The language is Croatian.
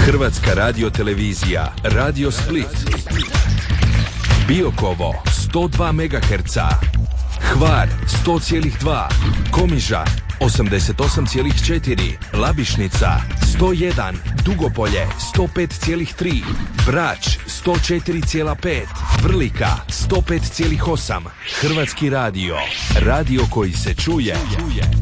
Hrvatska radiotelevizija, Radio Split, Biokovo 102 MHz, Hvar 100,2, Komiža 88,4, Labišnica 101, Dugopolje 105,3, Brač 104,5, Vrlika 105,8. Hrvatski radio, radio koji se čuje.